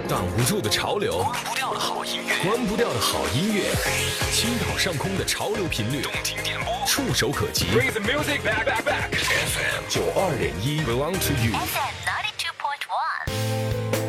挡不住的潮流， 关不掉的好音乐， 关不掉的好音乐，青岛上空的潮流频率， 动听点播， 触手可及。 Bring the music back. FM 92.1 belong to you。